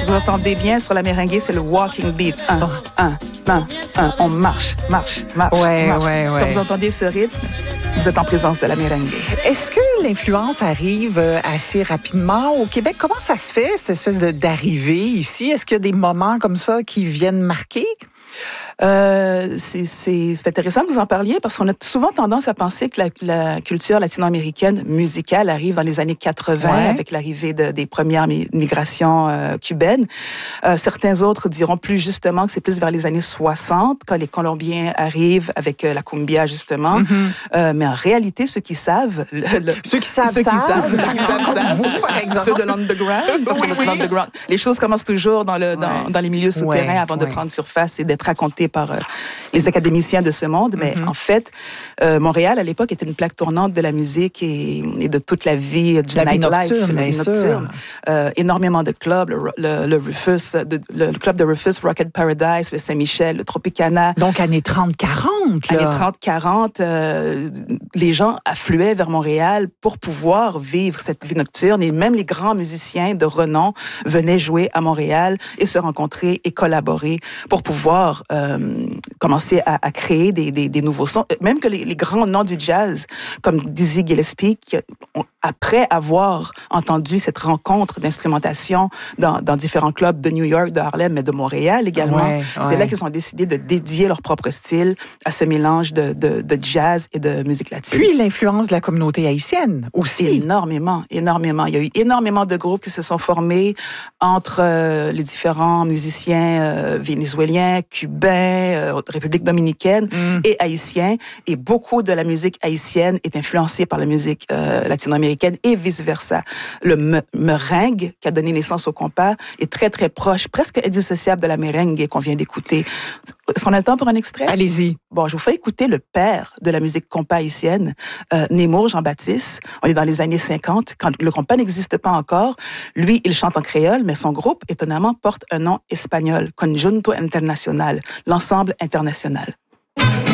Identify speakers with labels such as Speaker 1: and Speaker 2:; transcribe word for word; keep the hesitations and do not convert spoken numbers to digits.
Speaker 1: vous entendez bien sur la merengue, c'est le walking beat. Un, oh. un, un, un. On marche, marche, marche,
Speaker 2: ouais,
Speaker 1: marche.
Speaker 2: Ouais, ouais.
Speaker 1: Quand vous entendez ce rythme, vous êtes en présence de la merengue.
Speaker 2: Est-ce que l'influence arrive assez rapidement au Québec? Comment ça se fait, cette espèce de, d'arrivée ici? Est-ce qu'il y a des moments comme ça qui viennent marquer?
Speaker 1: Euh, c'est, c'est, c'est intéressant que vous en parliez parce qu'on a souvent tendance à penser que la, la culture latino-américaine musicale arrive dans les années quatre-vingts ouais. avec l'arrivée de, des premières migrations euh, cubaines. Euh, certains autres diront plus justement que c'est plus vers les années soixante quand les Colombiens arrivent avec euh, la cumbia justement. Mm-hmm. Euh, mais en réalité, ceux qui savent, le, le,
Speaker 2: ceux qui savent,
Speaker 1: ceux qui
Speaker 2: savent,
Speaker 1: savent, ceux qui savent, savent,
Speaker 2: vous, par exemple.
Speaker 1: Ceux de l'underground, parce
Speaker 2: oui,
Speaker 1: que
Speaker 2: oui.
Speaker 1: l'underground, les choses commencent toujours dans le dans,
Speaker 2: ouais.
Speaker 1: dans les milieux souterrains ouais. avant ouais. de prendre surface et d'être racontées par euh, les académiciens de ce monde. Mais mm-hmm. en fait, euh, Montréal, à l'époque, était une plaque tournante de la musique et, et de toute la vie du
Speaker 2: la
Speaker 1: nightlife.
Speaker 2: Vie nocturne, la vie nocturne.
Speaker 1: Euh, énormément de clubs, le, le, le Rufus, de, le, le club de Rufus, Rocket Paradise, le Saint-Michel, le Tropicana.
Speaker 2: Donc, années trente quarante, là.
Speaker 1: Années trente quarante, euh, les gens affluaient vers Montréal pour pouvoir vivre cette vie nocturne et même les grands musiciens de renom venaient jouer à Montréal et se rencontrer et collaborer pour pouvoir euh, commencer à, à créer des, des, des nouveaux sons. Même que les, les grands noms du jazz, comme Dizzy Gillespie, qui ont, après avoir entendu cette rencontre d'instrumentation dans, dans différents clubs de New York, de Harlem, mais de Montréal également, ouais, c'est ouais. là qu'ils ont décidé de dédier leur propre style à ce mélange de, de, de jazz et de musique latine.
Speaker 2: Puis l'influence de la communauté haïtienne aussi.
Speaker 1: Énormément, énormément. Il y a eu énormément de groupes qui se sont formés entre euh, les différents musiciens euh, vénézuéliens, cubains, euh, République dominicaine mm. et haïtiens. Et beaucoup de la musique haïtienne est influencée par la musique euh, latino-américaine et vice-versa. Le me- meringue, qui a donné naissance au compas, est très, très proche, presque indissociable de la merengue qu'on vient d'écouter. Est-ce qu'on a le temps pour un extrait?
Speaker 2: Allez-y.
Speaker 1: Bon, je vous fais écouter le père de la musique compas haïtienne, euh, Nemours Jean-Baptiste. On est dans les années cinquante, quand le compas n'existe pas encore. Lui, il chante en créole, mais son groupe, étonnamment, porte un nom espagnol, Conjunto Internacional, l'ensemble international.